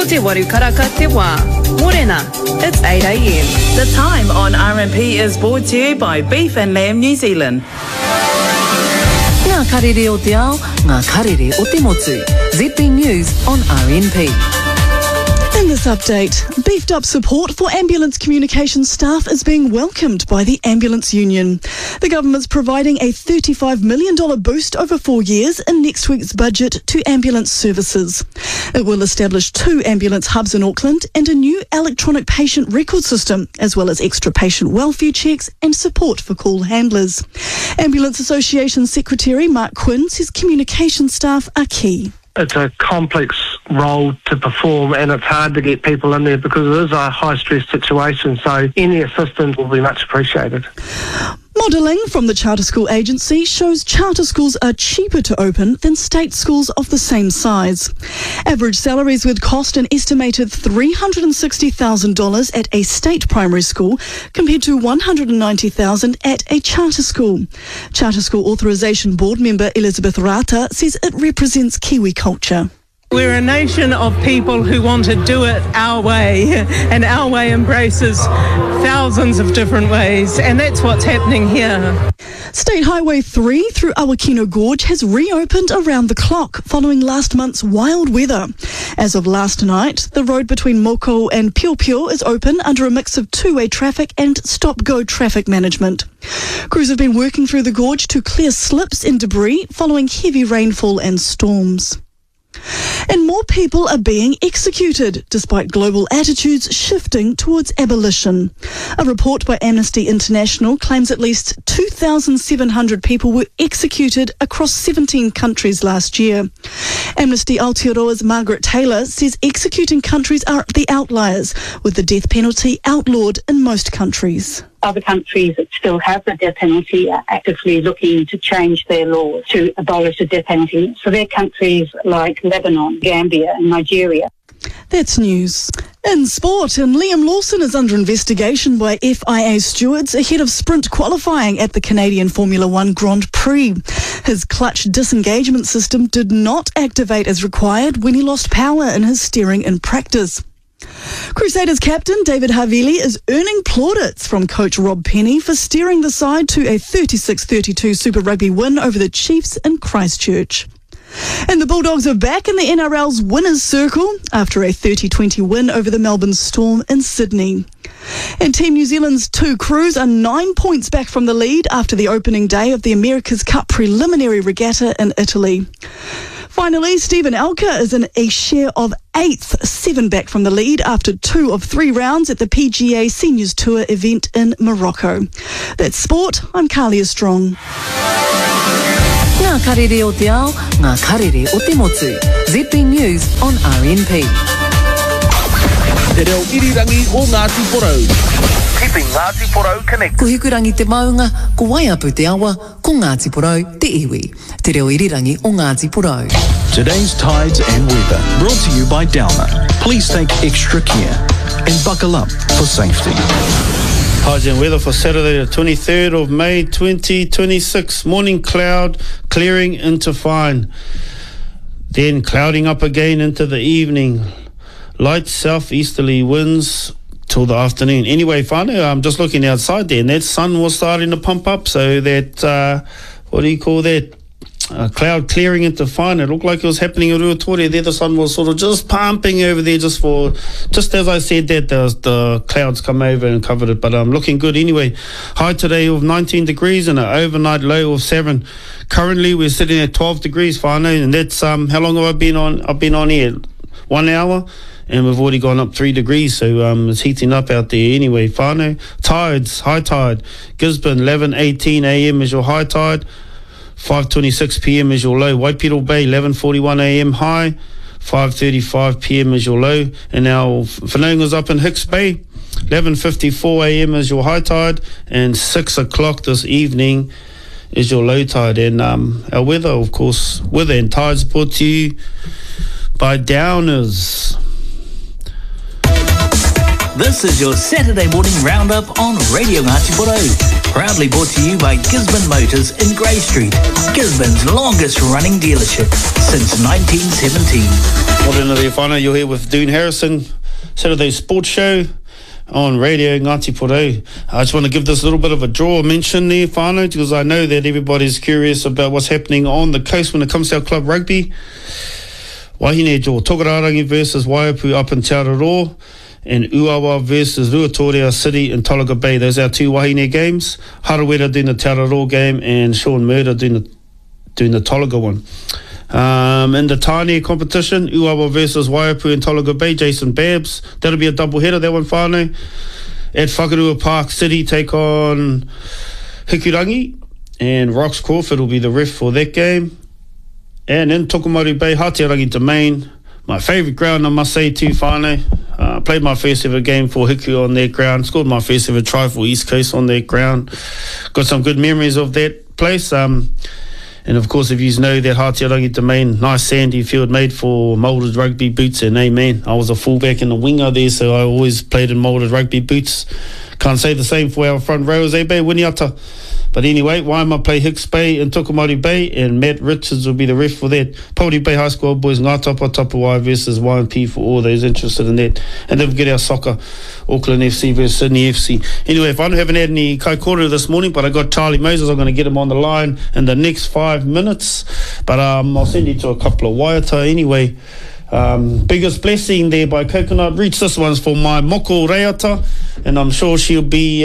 te waru karaka te wā. Morena, it's 8 a.m. The time on RMP is brought to you by Beef and Lamb New Zealand. Ngā karere o te ao, ngā karere o te motu. ZB News on RMP. In this update, beefed up support for ambulance communication staff is being welcomed by the Ambulance Union. The government's providing a $35 million boost over 4 years in next week's budget to ambulance services. It will establish 2 ambulance hubs in Auckland and a new electronic patient record system, as well as extra patient welfare checks and support for call handlers. Ambulance Association Secretary Mark Quinn says communication staff are key. It's a complex role to perform and it's hard to get people in there because it is a high-stress situation, so any assistance will be much appreciated. Modelling from the Charter School Agency shows charter schools are cheaper to open than state schools of the same size. Average salaries would cost an estimated $360,000 at a state primary school compared to $190,000 at a charter school. Charter School Authorisation Board member Elizabeth Rata says it represents Kiwi culture. We're a nation of people who want to do it our way, and our way embraces thousands of different ways, and that's what's happening here. State Highway 3 through Awakino Gorge has reopened around the clock following last month's wild weather. As of last night, the road between Moko and Piopio is open under a mix of two-way traffic and stop-go traffic management. Crews have been working through the gorge to clear slips and debris following heavy rainfall and storms. And more people are being executed, despite global attitudes shifting towards abolition. A report by Amnesty International claims at least 2,700 people were executed across 17 countries last year. Amnesty Aotearoa's Margaret Taylor says executing countries are the outliers, with the death penalty outlawed in most countries. Other countries that still have the death penalty are actively looking to change their laws to abolish the death penalty. So they're countries like Lebanon, Gambia and Nigeria. That's news. In sport, and Liam Lawson is under investigation by FIA stewards ahead of sprint qualifying at the Canadian Formula One Grand Prix. His clutch disengagement system did not activate as required when he lost power in his steering in practice. Crusaders captain David Havili is earning plaudits from coach Rob Penny for steering the side to a 36-32 Super Rugby win over the Chiefs in Christchurch. And the Bulldogs are back in the NRL's winners' circle after a 30-20 win over the Melbourne Storm in Sydney. And Team New Zealand's 2 crews are 9 points back from the lead after the opening day of the America's Cup preliminary regatta in Italy. Finally, Stephen Alker is in a share of 8th, 7 back from the lead after 2 of 3 rounds at the PGA Seniors Tour event in Morocco. That's sport. I'm Carlia Strong. Ngā karere o te ao, ngā karere o te motu. ZB News on RMP. Te reo irirangi o Ngāti Porou. Keeping Ngāti Porou connected. Ko hikurangi te maunga, ko waiapu te awa, ko Ngāti Porou te iwi. Te reo irirangi o Ngāti Porou. Today's tides and weather brought to you by Downer. Please take extra care and buckle up for safety. Tides and weather for Saturday the 23rd of May 2026. Morning cloud clearing into fine. Then clouding up again into the evening. Light southeasterly winds till the afternoon. Anyway, whānau, I'm just looking outside there and that sun was starting to pump up, so that, what do you call that? Cloud clearing into fine. It looked like it was happening in Ruatoria there. The sun was sort of just pumping over there just as I said that, the clouds come over and covered it, but looking good anyway. High today of 19 degrees and an overnight low of 7. Currently we're sitting at 12 degrees, whānau, and that's, how long have I been on? I've been on here 1 hour. And we've already gone up 3 degrees, so it's heating up out there anyway. Whānau, tides, high tide. Gisborne, 11:18 a.m. is your high tide. 5:26 p.m. is your low. Waipiro Bay, 11:41 a.m. high. 5:35 p.m. is your low. And now Whanaunga's up in Hicks Bay. 11:54 a.m. is your high tide. And 6 o'clock this evening is your low tide. And our weather, of course, weather and tides brought to you by Downers. This is your Saturday morning roundup on Radio Ngāti Porou. Proudly brought to you by Gisborne Motors in Grey Street, Gisborne's longest running dealership since 1917. Morena there, whānau, you're here with Dune Harrison, Saturday Sports Show on Radio Ngāti Porou. I just want to give this little bit of a draw mention there, whānau, because I know that everybody's curious about what's happening on the coast when it comes to our club rugby. Wahine draw, Tokararangi versus Waiapu up in Te Araroa, and Uawa versus Ruatoria City in Tolaga Bay. Those are our two Wahine games. Harawira doing the Te Araroa game and Sean Murder doing the Tolaga one. In the Tāne competition, Uawa versus Waiapu in Tolaga Bay, Jason Babs. That'll be a double header, that one, whānau. At Whakarua Park City, take on Hikurangi, and Rox Crawford will be the ref for that game. And in Tokomaru Bay, Hātearangi Domain, my favourite ground, I must say, too, whānau. Played my first ever game for Hiku on their ground, scored my first ever try for East Coast on their ground. Got some good memories of that place. And of course, if you know that Hātearangi Domain, nice sandy field made for moulded rugby boots, and amen, I was a fullback and a winger there, so I always played in moulded rugby boots. Can't say the same for our front rowers, Bay, Winiata. But anyway, Waima play Hicks Bay and Tokomaru Bay, and Matt Richards will be the ref for that. Pauri Bay High School boys, Ngātapa Tapawai versus YMP for all those interested in that. And then we get our soccer, Auckland FC versus Sydney FC. Anyway, if I haven't had any kaikoura this morning, but I got Charlie Moses, I'm going to get him on the line in the next 5 minutes. But I'll send you to a couple of waiata anyway. Biggest blessing there by Coconut Reach. This one's for my moko reata, and I'm sure she'll be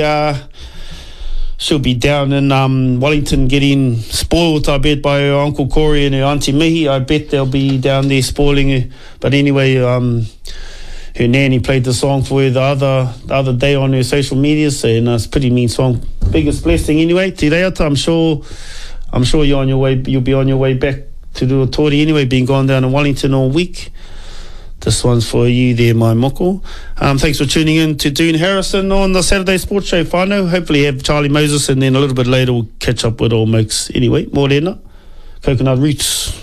down in Wellington getting spoiled, I bet, by her Uncle Corey and her Auntie Mihi. I bet they'll be down there spoiling her. But anyway, her nanny played the song for her the other day on her social media, so it's a pretty mean song. Biggest blessing anyway. Te reata, I'm sure you're on your way. You'll be on your way back to do a tori anyway, being gone down in Wellington all week. This one's for you there, my moko. Thanks for tuning in to Dune Harrison on the Saturday Sports Show, whānau. Hopefully have Charlie Moses, and then a little bit later we'll catch up with all Mokes. Anyway, morena, Coconut Roots.